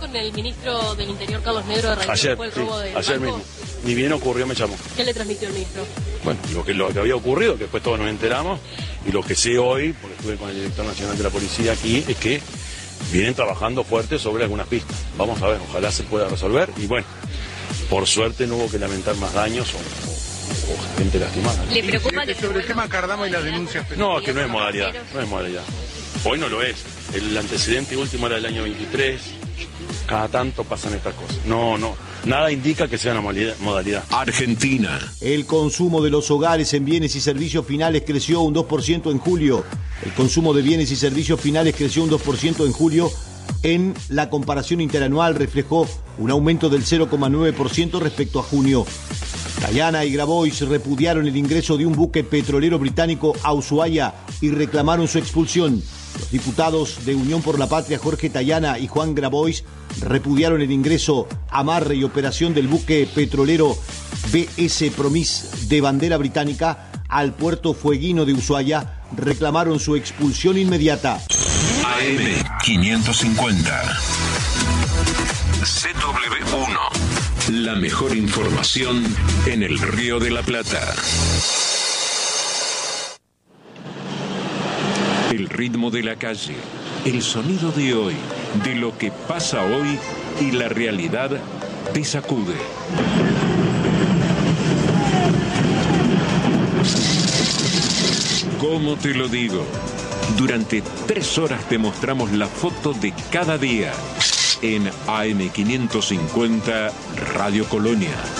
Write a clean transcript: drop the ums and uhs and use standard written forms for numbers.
con el ministro del Interior, Carlos Negro, de Raíz, ayer, fue el sí, robo del ayer banco? mismo. Ni bien ocurrió, me llamó. ¿Qué le transmitió el ministro? Bueno, lo que había ocurrido, que después todos nos enteramos, y lo que sé hoy, porque estuve con el director nacional de la policía aquí, es que vienen trabajando fuerte sobre algunas pistas. Vamos a ver, ojalá se pueda resolver, y bueno, por suerte no hubo que lamentar más daños o gente lastimada. ¿Le preocupa que sobre el tema Cardama y las denuncias? No, es que no es modalidad, no es modalidad. Hoy no lo es. El antecedente último era del año 23. Cada tanto pasan estas cosas. No, nada indica que sea una modalidad. Argentina. El consumo de los hogares en bienes y servicios finales creció un 2% en julio. El consumo de bienes y servicios finales creció un 2% en julio. En la comparación interanual reflejó un aumento del 0,9% respecto a junio. Dayana y Grabois repudiaron el ingreso de un buque petrolero británico a Ushuaia y reclamaron su expulsión. Los diputados de Unión por la Patria, Jorge Tayana y Juan Grabois, repudiaron el ingreso, amarre y operación del buque petrolero BS Promis de bandera británica al puerto fueguino de Ushuaia. Reclamaron su expulsión inmediata. AM 550. CW1. La mejor información en el Río de la Plata. El ritmo de la calle, el sonido de hoy, de lo que pasa hoy y la realidad te sacude. ¿Cómo te lo digo? Durante 3 horas te mostramos la foto de cada día en AM 550 Radio Colonia.